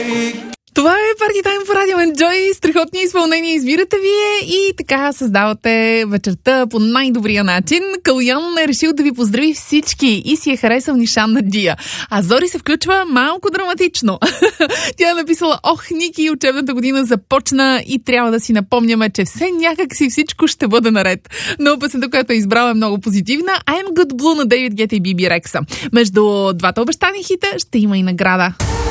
Това е Party Time по Радио Enjoy. Страхотни изпълнения избирате вие и така създавате вечерта по най-добрия начин. Калуян е решил да ви поздрави всички и си е харесал Нишан на Дия. А Зори се включва малко драматично. Тя е написала: ох, Ники, учебната година започна и трябва да си напомняме, че все някак си всичко ще бъде наред. Но песента, която е избрала, е много позитивна. I'm Good Blue на Дейвид Гета и Биби Рекса. Между двата обещани хита ще има и награда.